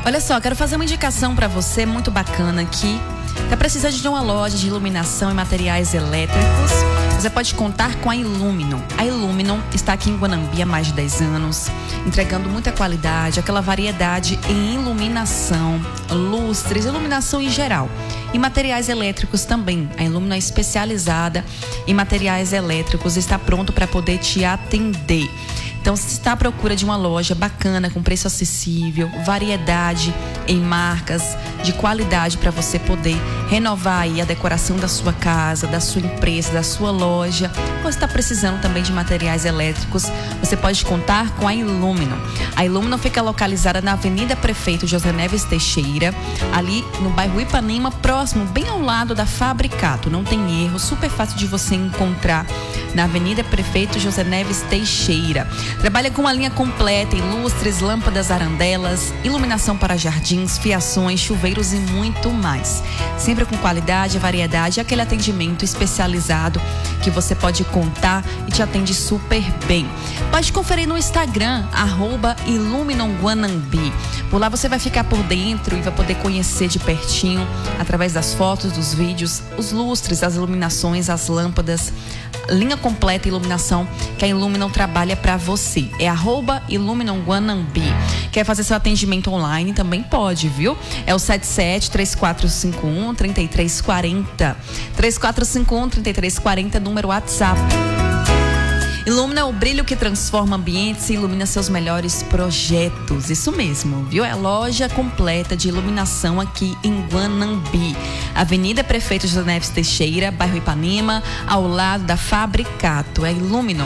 Olha só, quero fazer uma indicação para você muito bacana aqui. Tá precisando de uma loja de iluminação e materiais elétricos? Você pode contar com a Illuminum. A Illuminum está aqui em Guanambi há mais de 10 anos, entregando muita qualidade, aquela variedade em iluminação, lustres, iluminação em geral. E materiais elétricos também. A Illuminum é especializada em materiais elétricos e está pronto para poder te atender. Então, se está à procura de uma loja bacana, com preço acessível, variedade em marcas, de qualidade para você poder renovar aí a decoração da sua casa, da sua empresa, da sua loja, ou está precisando também de materiais elétricos, você pode contar com a Illuminum. A Illuminum fica localizada na Avenida Prefeito José Neves Teixeira, ali no bairro Ipanema, próximo, bem ao lado da Fabricato. Não tem erro, super fácil de você encontrar na Avenida Prefeito José Neves Teixeira. Trabalha com uma linha completa em lustres, lâmpadas, arandelas, iluminação para jardins, fiações, chuveiros e muito mais. Sempre com qualidade, variedade e aquele atendimento especializado que você pode contar e te atende super bem. Pode conferir no Instagram, @IlluminumGuanambi. Por lá você vai ficar por dentro e vai poder conhecer de pertinho, através das fotos, dos vídeos, os lustres, as iluminações, as lâmpadas, linha completa iluminação que a Illuminum trabalha para você. É @IlluminumGuanambi. Quer fazer seu atendimento online? Também pode, viu? É o 77-3451-3340. 3451-3340, número WhatsApp. Illuminum é o brilho que transforma ambientes e ilumina seus melhores projetos. Isso mesmo, viu? É a loja completa de iluminação aqui em Guanambi. Avenida Prefeito José Neves Teixeira, bairro Ipanema, ao lado da Fabricato. É Illuminum.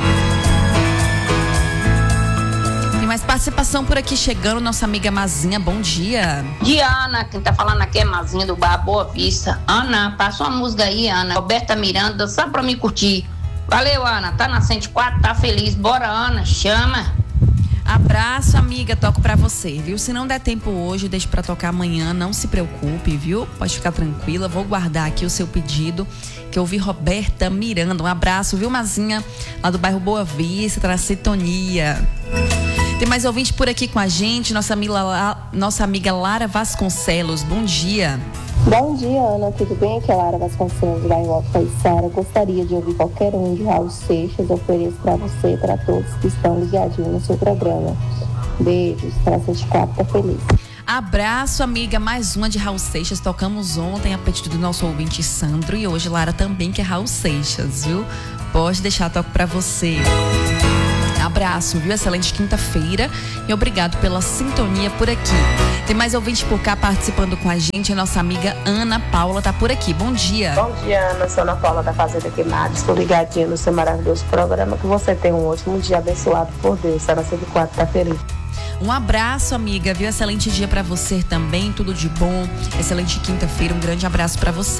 Tem mais participação por aqui chegando, nossa amiga Mazinha, bom dia. Diana, quem tá falando aqui é Mazinha do Bar Boa Vista. Ana, passa uma música aí, Ana. Roberta Miranda, só pra me curtir. Valeu, Ana. Tá na 104, tá feliz. Bora, Ana. Chama. Abraço, amiga. Toco pra você, viu? Se não der tempo hoje, deixa pra tocar amanhã. Não se preocupe, viu? Pode ficar tranquila. Vou guardar aqui o seu pedido, que eu ouvi Roberta Miranda. Um abraço, viu, Mazinha? Lá do bairro Boa Vista, tá na sintonia. Tem mais ouvinte por aqui com a gente. Nossa amiga Lara Vasconcelos. Bom dia. Bom dia, Ana, tudo bem? Aqui é a Lara Vasconcelos, da Iota Sara. Gostaria de ouvir qualquer um de Raul Seixas. Ofereço para você e para todos que estão ligadinhos no seu programa. Beijos, para 104, tá feliz. Abraço, amiga. Mais uma de Raul Seixas. Tocamos ontem a pedido do nosso ouvinte Sandro. E hoje Lara também quer Raul Seixas, viu? Pode deixar, toco para você. Abraço, viu? Excelente quinta-feira e obrigado pela sintonia por aqui. Tem mais ouvinte por cá participando com a gente, a nossa amiga Ana Paula tá por aqui. Bom dia. Bom dia, Ana. Sou Ana Paula da Fazenda Queimados. Estou ligadinha no seu maravilhoso programa. Que você tenha um ótimo dia abençoado por Deus. Sara 104, tá feliz. Um abraço, amiga, viu? Excelente dia pra você também, tudo de bom. Excelente quinta-feira, um grande abraço pra você.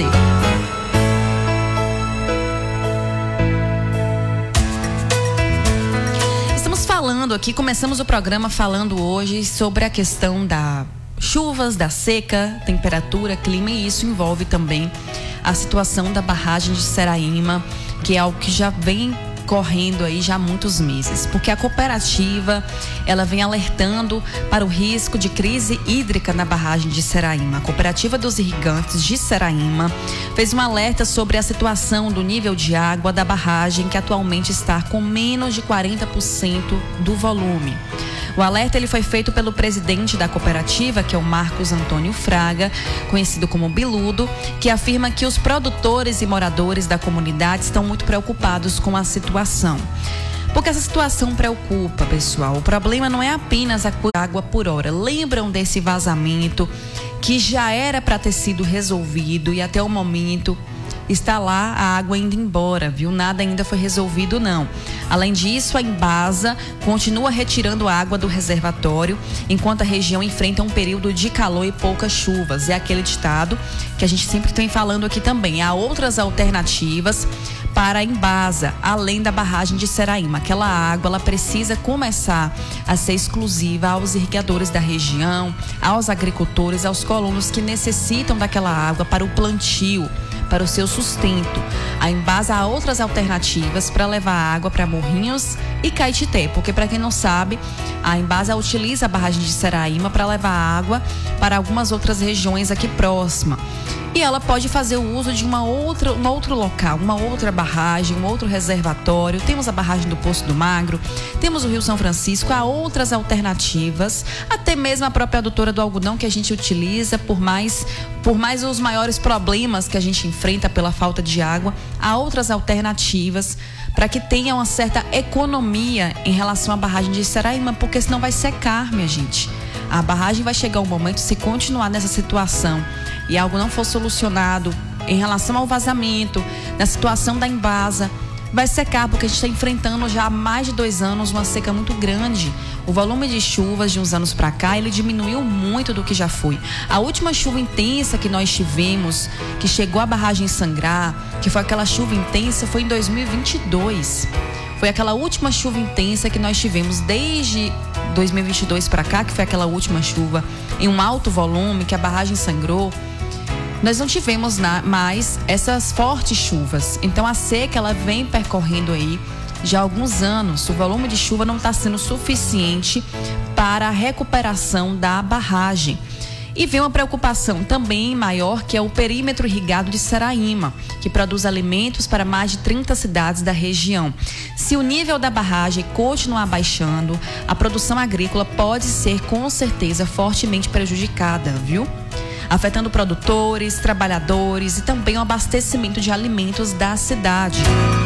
Falando aqui, começamos o programa falando hoje sobre a questão da chuvas, da seca, temperatura, clima, e isso envolve também a situação da barragem de Seraíma, que é algo que já vem correndo aí já há muitos meses, porque a cooperativa ela vem alertando para o risco de crise hídrica na barragem de Seraíma. A cooperativa dos irrigantes de Seraíma fez um alerta sobre a situação do nível de água da barragem, que atualmente está com menos de 40% do volume. O alerta ele foi feito pelo presidente da cooperativa, que é o Marcos Antônio Fraga, conhecido como Biludo, que afirma que os produtores e moradores da comunidade estão muito preocupados com a situação. Porque essa situação preocupa, pessoal. O problema não é apenas a água por hora. Lembram desse vazamento que já era para ter sido resolvido e até o momento está lá a água indo embora, viu? Nada ainda foi resolvido, não. Além disso, a Embasa continua retirando água do reservatório, enquanto a região enfrenta um período de calor e poucas chuvas. É aquele ditado que a gente sempre tem falando aqui também. Há outras alternativas para a Embasa, além da barragem de Seraíma. Aquela água, ela precisa começar a ser exclusiva aos irrigadores da região, aos agricultores, aos colonos que necessitam daquela água para o plantio, para o seu sustento. A Embasa há outras alternativas para levar água para Morrinhos e Caetité, porque para quem não sabe, a Embasa utiliza a barragem de Seraíma para levar água para algumas outras regiões aqui próxima. E ela pode fazer o uso de um outro local, uma outra barragem, um outro reservatório. Temos a barragem do Poço do Magro, temos o Rio São Francisco, há outras alternativas, até mesmo a própria adutora do algodão que a gente utiliza, por mais os maiores problemas que a gente enfrenta pela falta de água, há outras alternativas para que tenha uma certa economia em relação à barragem de Seraíma, porque senão vai secar, minha gente. A barragem vai chegar um momento, se continuar nessa situação e algo não for solucionado em relação ao vazamento, na situação da Embasa, vai secar, porque a gente está enfrentando já há mais de 2 anos uma seca muito grande. O volume de chuvas de uns anos para cá, ele diminuiu muito do que já foi. A última chuva intensa que nós tivemos, que chegou a barragem sangrar, que foi aquela chuva intensa, foi em 2022. Foi aquela última chuva intensa que nós tivemos desde 2022 para cá, que foi aquela última chuva em um alto volume, que a barragem sangrou. Nós não tivemos mais essas fortes chuvas. Então a seca, ela vem percorrendo aí já há alguns anos. O volume de chuva não está sendo suficiente para a recuperação da barragem. E vem uma preocupação também maior, que é o perímetro irrigado de Seraíma, que produz alimentos para mais de 30 cidades da região. Se o nível da barragem continuar baixando, a produção agrícola pode ser, com certeza, fortemente prejudicada, viu? Afetando produtores, trabalhadores e também o abastecimento de alimentos da cidade.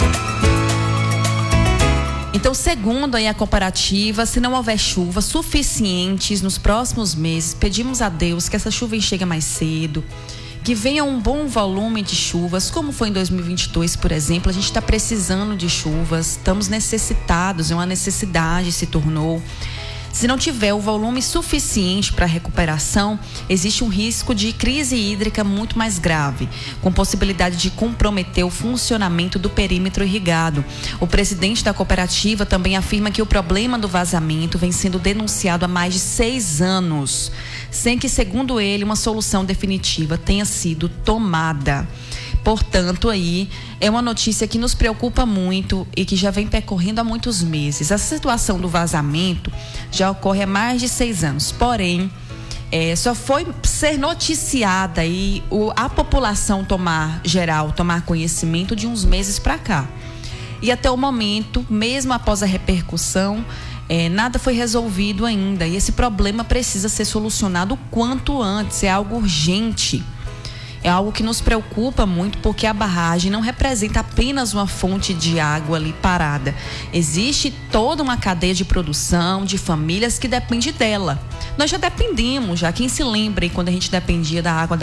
Então, segundo aí a cooperativa, se não houver chuvas suficientes nos próximos meses, pedimos a Deus que essa chuva chegue mais cedo, que venha um bom volume de chuvas, como foi em 2022, por exemplo. A gente está precisando de chuvas, estamos necessitados, é uma necessidade, se tornou. Se não tiver o volume suficiente para a recuperação, existe um risco de crise hídrica muito mais grave, com possibilidade de comprometer o funcionamento do perímetro irrigado. O presidente da cooperativa também afirma que o problema do vazamento vem sendo denunciado há mais de 6 anos, sem que, segundo ele, uma solução definitiva tenha sido tomada. Portanto, aí é uma notícia que nos preocupa muito e que já vem percorrendo há muitos meses. A situação do vazamento já ocorre há mais de 6 anos, porém, só foi ser noticiada e a população tomar conhecimento de uns meses para cá. E até o momento, mesmo após a repercussão, nada foi resolvido ainda. E esse problema precisa ser solucionado o quanto antes, é algo urgente. É algo que nos preocupa muito, porque a barragem não representa apenas uma fonte de água ali parada. Existe toda uma cadeia de produção, de famílias que depende dela. Nós já dependemos, quem se lembra aí quando a gente dependia da água da